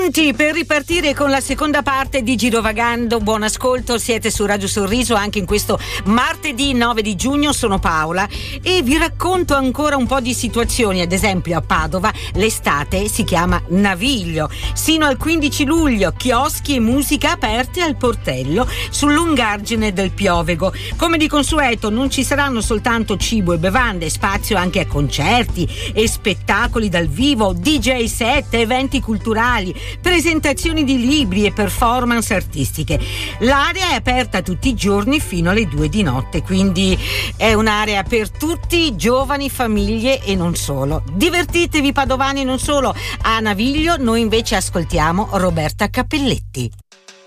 Pronti per ripartire con la seconda parte di Girovagando? Buon ascolto, siete su Radio Sorriso anche in questo martedì 9 di giugno. Sono Paola e vi racconto ancora un po' di situazioni. Ad esempio a Padova l'estate si chiama Naviglio. Sino al 15 luglio chioschi e musica aperti al portello sul lungargine del Piovego. Come di consueto non ci saranno soltanto cibo e bevande, spazio anche a concerti e spettacoli dal vivo, DJ set, eventi culturali, presentazioni di libri e performance artistiche. L'area è aperta tutti i giorni fino alle 2 di notte, quindi è un'area per tutti, giovani, famiglie e non solo. Divertitevi padovani, non solo. A Naviglio noi invece ascoltiamo Roberta Cappelletti.